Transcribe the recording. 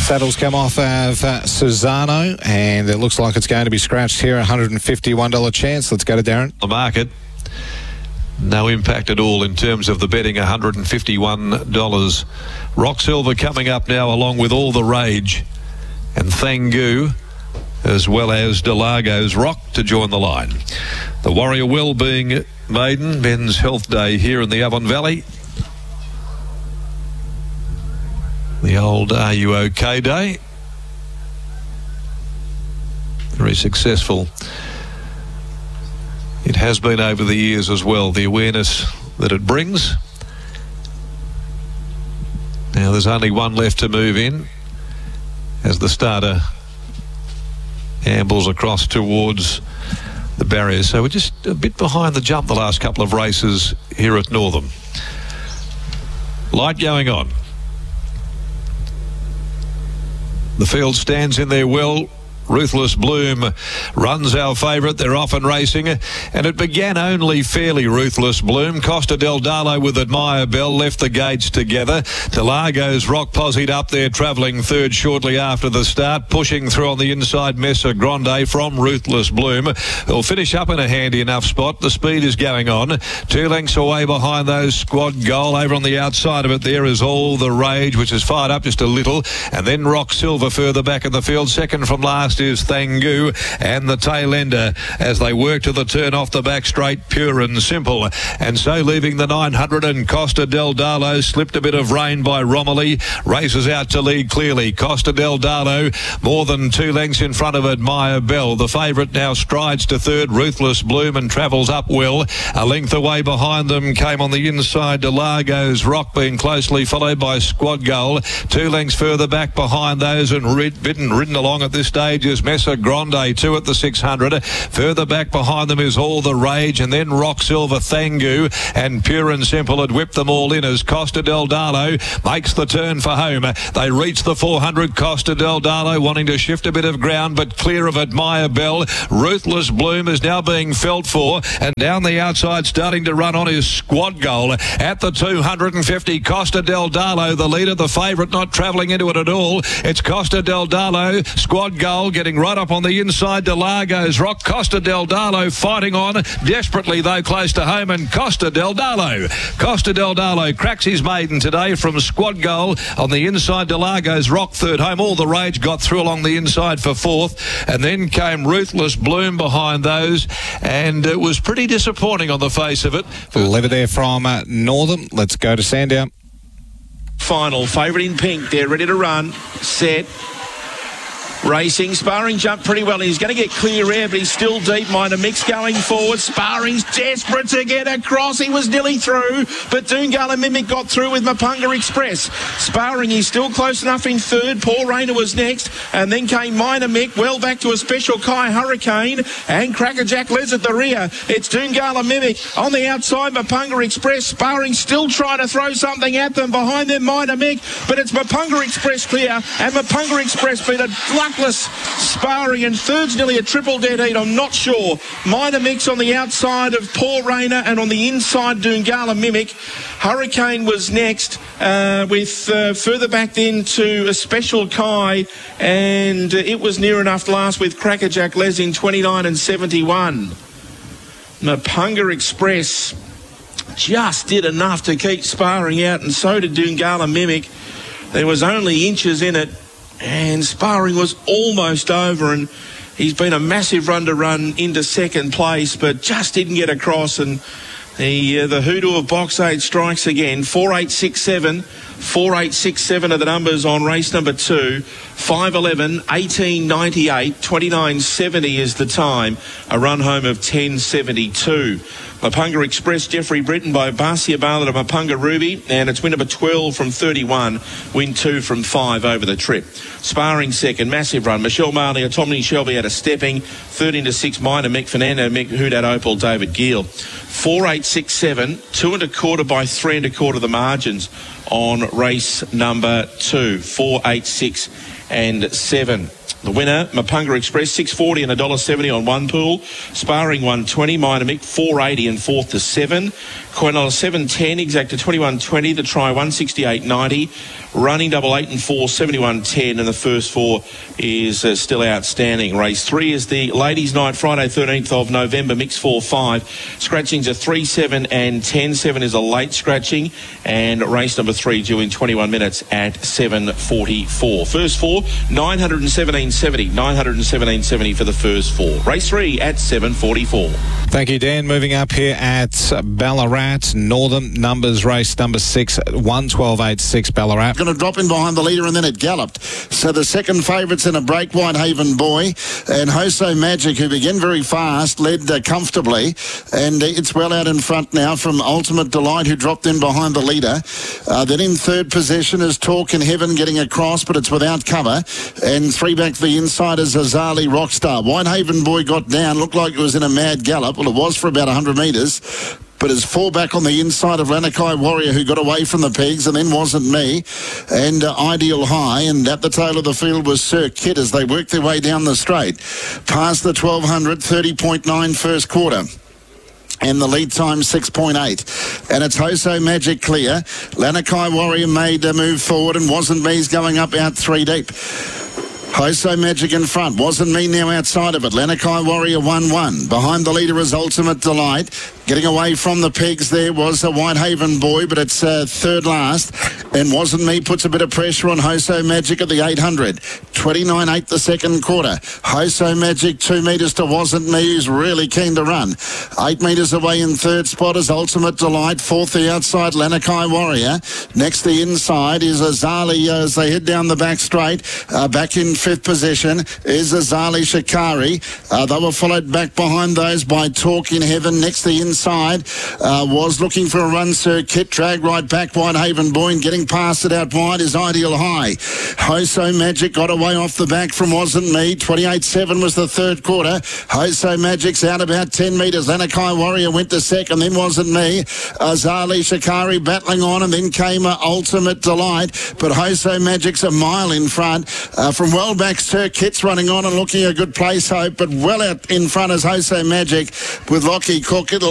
Saddles come off of Susano, and it looks like it's going to be scratched here. $151 chance. Let's go to Darren. The market. No impact at all in terms of the betting, $151. Rock Silver coming up now along with All the Rage and Thangu, as well as Delago's Rock to join the line. The Warrior Will being maiden, Men's Health Day here in the Avon Valley. The old Are You OK Day. Very successful. It has been over the years as well, the awareness that it brings. Now there's only one left to move in as the starter ambles across towards the barrier. So we're just a bit behind the jump the last couple of races here at Northam. Light going on. The field stands in there well. Ruthless Bloom runs our favourite. They're off and racing, and it began only fairly. Ruthless Bloom. Costa del Darlo with Admire Bell left the gates together. Delago's Rock posied up there, travelling third shortly after the start, pushing through on the inside. Mesa Grande from Ruthless Bloom will finish up in a handy enough spot. The speed is going on. 2 lengths away behind those. Squad Goal over on the outside of it. There is All the Rage, which is fired up just a little, and then Rock Silver further back in the field. Second from last is Thangu, and the tail ender as they work to the turn off the back straight, Pure and Simple. And so leaving the 900, and Costa del Darlo slipped a bit of rain by Romilly, races out to lead clearly. Costa del Darlo more than 2 lengths in front of Admire Bell. The favourite now strides to third, Ruthless Bloom, and travels up well. A length away behind them came on the inside Delago's Rock, being closely followed by Squad Goal. 2 lengths further back behind those, and ridden along at this stage is Mesa Grande, 2 at the 600. Further back behind them is All the Rage, and then Rock Silver, Thangu, and Pure and Simple had whipped them all in as Costa del Darlo makes the turn for home. They reach the 400. Costa del Darlo wanting to shift a bit of ground, but clear of Admire Bell. Ruthless Bloom is now being felt for, and down the outside starting to run on is Squad Goal. At the 250, Costa del Darlo, the leader, the favourite, not travelling into it at all. It's Costa del Darlo, Squad Goal getting right up on the inside. Delago's Rock. Costa del Darlo fighting on desperately though, close to home, and Costa del Darlo cracks his maiden today from Squad Goal on the inside. Delago's Rock third home. All the Rage got through along the inside for fourth, and then came Ruthless Bloom behind those, and it was pretty disappointing on the face of it. Lever there from Northam. Let's go to Sandown. Final favourite in pink. They're ready to run. Set. Racing, Sparring jumped pretty well. He's going to get clear air, but he's still deep. Minor Mix going forward. Sparring's desperate to get across. He was nearly through, but Doongala Mimic got through with Mapunga Express. Sparring, he's still close enough in third. Paul Rayner was next, and then came Minor Mick, well back to a Special Kai Hurricane, and Crackerjack Les at the rear. It's Doongala Mimic on the outside. Mapunga Express. Sparring still trying to throw something at them. Behind them, Minor Mick, but it's Mapunga Express clear, and Mapunga Express beat a luckless Sparring, and third's nearly a triple dead heat. I'm not sure. Minor Mix on the outside of Paul Rayner, and on the inside Doongala Mimic. Hurricane was next, with further back then to a Special Kai, and it was near enough last with Crackerjack Les in 29 and 71. Mapunga Express just did enough to keep Sparring out, and so did Doongala Mimic. There was only inches in it, and Sparring was almost over, and he's been a massive run to run into second place, but just didn't get across. And the hoodoo of Box 8 strikes again. 4867 4867 are the numbers on race number 2. 5:11, 18:98, 29:70 is the time. A run home of 10:72. Mapunga Express, Jeffrey Britton by Barcia Barlett of Mapunga Ruby, and it's win number 12 from 31, win 2 from 5 over the trip. Sparring second, massive run. Michelle Marley, Tommy Shelby had a stepping. 13 to 6, Minor Mick, Fernando Mick, Houdat Opal, David Gill. 4867, 2 1/4 by 3 1/4 the margins on race number 2. 486 and 7. The winner, Mapunga Express, $6.40 and $1.70 on one pool. Sparring 120, Minor Mick 480 and 4th to 7. Quinella 7.10, exacta 21.20, the try 168.90, running double 8 and 4, 71.10, and the first four is still outstanding. Race 3 is the Ladies' Night, Friday 13th of November, mix 4-5. Scratchings are 3, 7 and 10. 7 is a late scratching, and race number 3 due in 21 minutes at 7:44. First four, 917.70, 917.70 for the first four. Race 3 at 7:44. Thank you, Dan. Moving up here at Ballarat, Northern Numbers race number 6, 112.86 Ballarat. Going to drop in behind the leader, and then it galloped. So the second favourite's in a break, Whitehaven Boy, and Jose Magic, who began very fast, led comfortably, and it's well out in front now from Ultimate Delight, who dropped in behind the leader. Then in third position is Talk in Heaven getting across, but it's without cover, and 3 back to the inside is Azali Rockstar. Whitehaven Boy got down, looked like it was in a mad gallop. Well, it was for about 100 metres, but is 4 back on the inside of Lanakai Warrior, who got away from the pigs, and then Wasn't Me, and Ideal High, and at the tail of the field was Sir Kid as they worked their way down the straight. Past the 1200, 30.9 first quarter. And the lead time 6.8, and it's Jose Magic clear. Lanakai Warrior made a move forward, and Wasn't Me's going up out 3 deep. Jose Magic in front. Wasn't Me now outside of it. Lanakai Warrior 1-1. Behind the leader is Ultimate Delight. Getting away from the pigs there was a Whitehaven Boy, but it's third last. And Wasn't Me puts a bit of pressure on Jose Magic at the 800. 29.8 the second quarter. Jose Magic 2 metres to Wasn't Me, who's really keen to run. 8 metres away in third spot is Ultimate Delight. Fourth the outside, Lanakai Warrior. Next the inside is Azali as they head down the back straight. Back in fifth position is Azali Shikari. They were followed back behind those by Talk in Heaven. Next the inside was looking for a run, Sir Kit. Drag right back, Whitehaven Boy, and getting past it out wide is Ideal High. Jose Magic got away off the back from Wasn't Me. 28.7 was the third quarter. Jose Magic's out about 10 metres. Lanakai Warrior went to second, then Wasn't Me. Azali Shikari battling on, and then came Ultimate Delight. But Jose Magic's a mile in front. From well back, Sir Kit's running on and looking a good place, Hope, but well out in front is Jose Magic with Lockie Cook. It'll